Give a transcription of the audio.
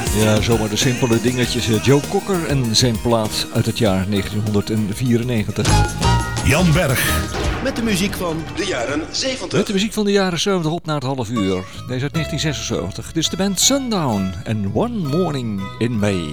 Ja, zomaar de simpele dingetjes. Joe Cocker en zijn plaat uit het jaar 1994. Jan Berg. Met de muziek van de jaren 70. Met de muziek van de jaren 70 op naar het half uur. Deze uit 1976. Dit is de band Sundown en One Morning in May.